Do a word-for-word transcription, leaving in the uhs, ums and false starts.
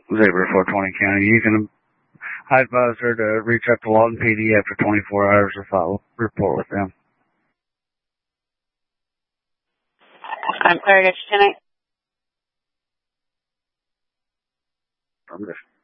Xavier four twenty County. You can, I advise her to reach out to Lawton P D after twenty-four hours to file a report with them. I'm sorry, got you tonight. I'm just